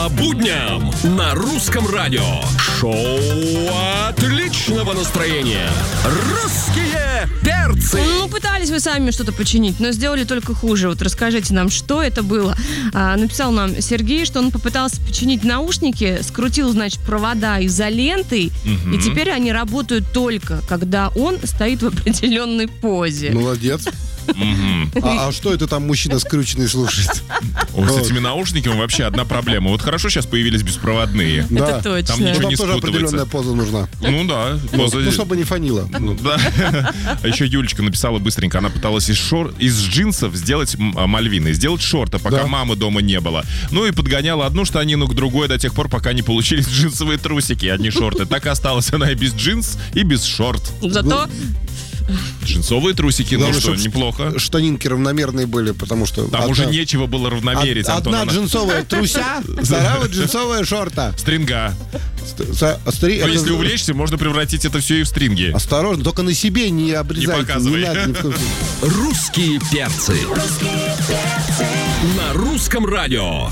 По будням на Русском радио. Шоу отличного настроения. Русские перцы. Ну, пытались вы сами что-то починить, но сделали только хуже. Вот расскажите нам, что это было. Написал нам Сергей, что он попытался починить наушники, скрутил, значит, провода изолентой, и теперь они работают только, когда он стоит в определенной позе. Молодец. А что это там мужчина скрюченный слушает? С этими наушниками вообще одна проблема. Вот хорошо сейчас появились беспроводные. Это точно. Там ничего Там не тоже спутывается. определенная поза нужна. Ну да. поза- Ну, чтобы не фанило. Да. А еще Юлечка написала быстренько. Она пыталась из джинсов сделать мальвины, сделать шорты, пока Да. мамы дома не было. Ну и подгоняла одну штанину к другой до тех пор, пока не получились джинсовые трусики, одни шорты. Так и осталась она и без джинс, и без шорт. Зато Джинсовые трусики, ну Главное, что, чтоб неплохо. Штанинки равномерные были, потому что... Там уже нечего было равномерить, Антон. Одна джинсовая труся, вторая джинсовая шорта. Стринга. Но если увлечься, можно превратить это все и в стринги. Осторожно, только на себе не обрезайте. показывай. Не надо ни в коем случае. Русские перцы. На Русском радио.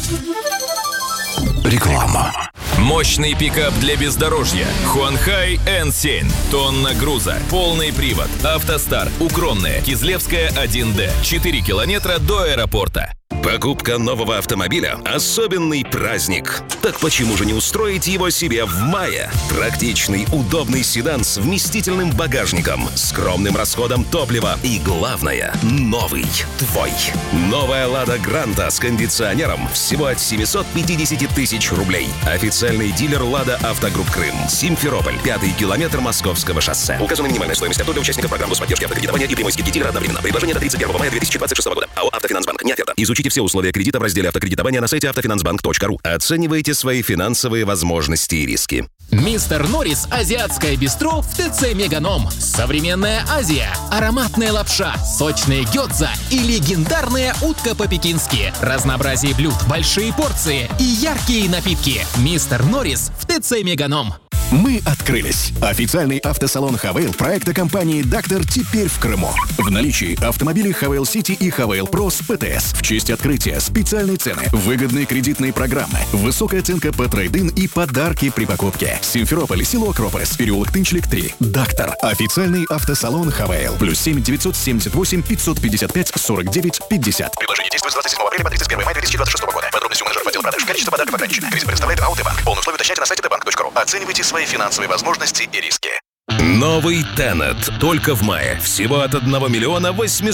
Реклама. Мощный пикап для бездорожья. Хуанхай N7. Тонна груза. Полный привод. Автостар. Укромная. Кизлевская 1D. 4 километра до аэропорта. Покупка нового автомобиля – особенный праздник. Так почему же не устроить его себе в мае? Практичный, удобный седан с вместительным багажником, скромным расходом топлива и, главное, новый, твой. Новая «Лада Гранта» с кондиционером всего от 750 тысяч рублей. Официальный дилер «Лада Автогрупп Крым». Симферополь, 5-й километр Московского шоссе. Указана минимальная стоимость авто для участников программы поддержки автокредитования и прямой скидки дилера одновременно. Предложение до 31 мая 2026 года. АО «Автофинансбанк». Не оферта. Изучите все условия кредита в разделе автокредитования на сайте автофинансбанк.ру. Оценивайте свои финансовые возможности и риски. Мистер Норрис азиатское бистро в ТЦ Меганом. Современная Азия, ароматная лапша, сочные гёдза и легендарная утка по-пекински. Разнообразие блюд, большие порции и яркие напитки. Мистер Норрис в ТЦ Меганом. Мы открылись. Официальный автосалон «Хавейл» проекта компании «Дактор» теперь в Крыму. В наличии автомобили «Хавейл Сити» и «Хавейл Про» с ПТС. В честь открытия специальные цены, выгодные кредитные программы, высокая оценка по трейд-ин и подарки при покупке. Симферополь, село Акрополис, переулок Тынчлик 3. «Дактор». Официальный автосалон «Хавейл». +7 978 555 49 50. Предложение действует с 27 апреля по 31 мая 2026 года. Подробности у менеджеров отдела продаж. Количество подарков ограничено. Кредит предоставляет АО «Банк». Полные условия уточняйте на сайте tbank.ru. Оценивайте свои финансовые возможности и риски. Новый Тенет. Только в мае. Всего от 1 миллиона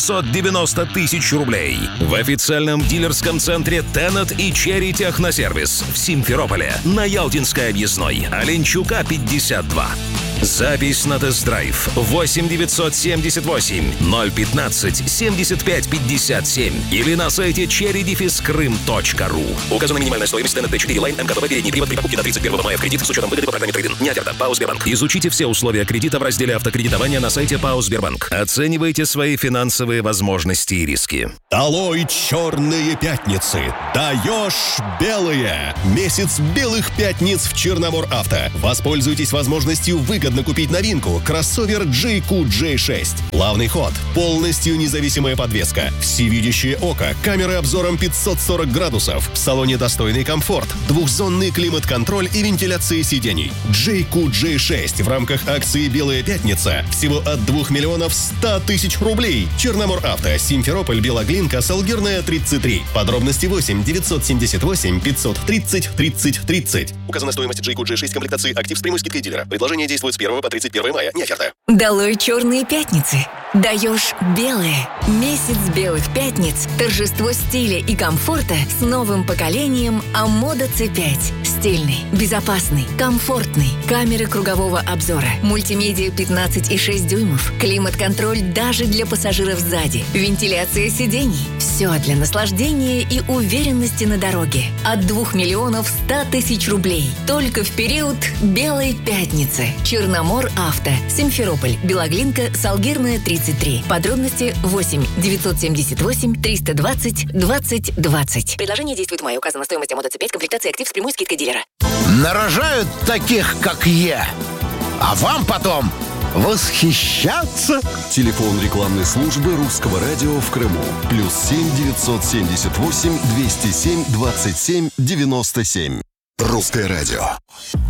890 тысяч рублей. В официальном дилерском центре Тенет и Черри Техносервис в Симферополе. На Ялтинской объездной. Оленчука 52. Запись на тест-драйв 8 978 015 75 57 или на сайте cherry-крым.ру. Указана минимальная стоимость Тенет Т4 Line МКТБ передний привод при покупке до 31 мая в кредит с учетом выгоды по программе трейд-ин. Не оферта. ПАО «Сбербанк». Изучите все условия кредита в разделе автокредитования на сайте ПАО «Сбербанк». Оценивайте свои финансовые возможности и риски. Долой черные пятницы! Даешь белые! Месяц белых пятниц в Черномор Авто. Воспользуйтесь возможностью выгодно купить новинку кроссовер JQ J6. Плавный ход, полностью независимая подвеска, всевидящее око, камеры обзором 540 градусов, в салоне достойный комфорт, двухзонный климат-контроль и вентиляция сидений. JQ J6 в рамках акции «Белая пятница» всего от 2 миллионов 100 тысяч рублей. Черномор Авто, Симферополь, Белоглинка, Салгирная, 33. Подробности 8 978 530 30 30. Указана стоимость JQ J6 комплектации «Актив» с прямой скидкой дилера. Предложение действует с 1 по 31 мая. Не оферта. Долой черные пятницы. Даешь белые. Месяц белых пятниц. Торжество стиля и комфорта с новым поколением АМОДа C5. Стильный, безопасный, комфортный. Камеры кругового обзора. Мультимедиа 15,6 дюймов. Климат-контроль даже для пассажиров сзади. Вентиляция сидений. Все для наслаждения и уверенности на дороге. От 2 миллионов 100 тысяч рублей. Только в период Белой пятницы. Черномор Авто. Симферополь, Белоглинка, Салгирная, 33. Подробности 8 978 320 20 20. Предложение действует в мае. Указана стоимость АМОДа C5 комплектации «Актив» с прямой скидкой дилера. Нарожают таких, как я. А вам потом восхищаться. Телефон рекламной службы Русского радио в Крыму. +7 978 207 27 97. Русское радио.